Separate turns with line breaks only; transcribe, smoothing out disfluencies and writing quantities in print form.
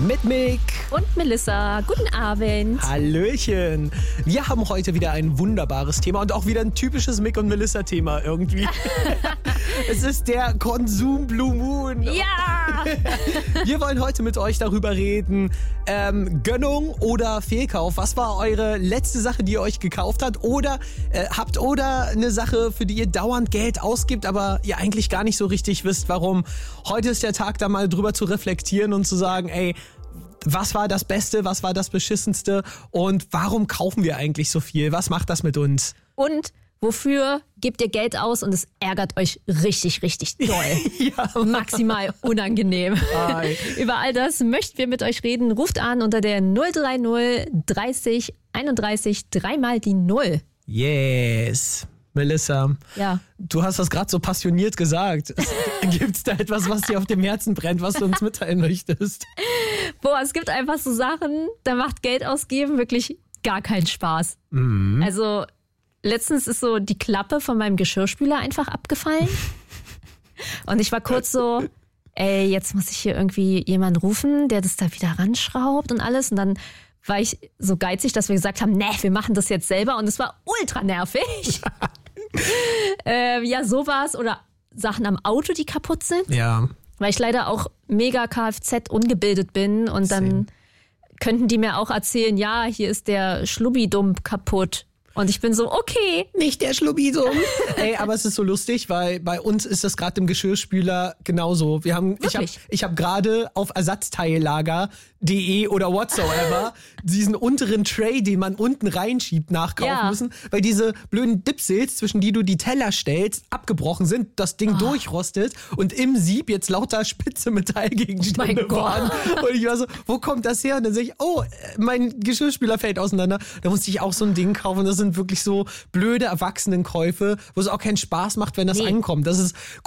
mit Mick
und Melissa. Guten Abend.
Hallöchen. Wir haben heute wieder ein wunderbares Thema und auch wieder ein typisches Mick und Melissa Thema irgendwie. Es ist der Konsum Blue Moon.
Ja!
Wir wollen heute mit euch darüber reden, Gönnung oder Fehlkauf. Was war eure letzte Sache, die ihr euch gekauft habt? Oder eine Sache, für die ihr dauernd Geld ausgibt, aber ihr eigentlich gar nicht so richtig wisst, warum. Heute ist der Tag, da mal drüber zu reflektieren und zu sagen, ey, was war das Beste, was war das Beschissenste und warum kaufen wir eigentlich so viel? Was macht das mit uns?
Und wofür gebt ihr Geld aus und es ärgert euch richtig, richtig doll?
Ja.
Maximal unangenehm.
Hi.
Über all das möchten wir mit euch reden. Ruft an unter der 030 30 31 3 die 0.
Yes. Melissa,
Ja.
du hast das gerade so passioniert gesagt. Gibt es da etwas, was dir auf dem Herzen brennt, was du uns mitteilen möchtest?
Boah, es gibt einfach so Sachen, da macht Geld ausgeben wirklich gar keinen Spaß.
Mhm.
Also letztens ist so die Klappe von meinem Geschirrspüler einfach abgefallen. Und ich war kurz so, ey, jetzt muss ich hier irgendwie jemanden rufen, der das da wieder ranschraubt und alles. Und dann war ich so geizig, dass wir gesagt haben, nee, wir machen das jetzt selber. Und es war ultra nervig. Ja, sowas oder Sachen am Auto, die kaputt sind.
Ja.
Weil ich leider auch mega Kfz ungebildet bin. Und dann könnten die mir auch erzählen, ja, hier ist der Schlubbidump kaputt. Und ich bin so, okay.
Nicht der Schlubbidum. Ey, aber es ist so lustig, weil bei uns ist das gerade im Geschirrspüler genauso. Ich hab gerade auf Ersatzteillager.de oder whatsoever diesen unteren Tray, den man unten reinschiebt, nachkaufen müssen, weil diese blöden Dipsels, zwischen die du die Teller stellst, abgebrochen sind, das Ding durchrostet und im Sieb jetzt lauter spitze Metallgegenstände waren. Und ich war so, wo kommt das her? Und dann sehe ich, oh, mein Geschirrspüler fällt auseinander. Da musste ich auch so ein Ding kaufen. Das sind wirklich so blöde Erwachsenenkäufe, wo es auch keinen Spaß macht, wenn das ankommt. Das ist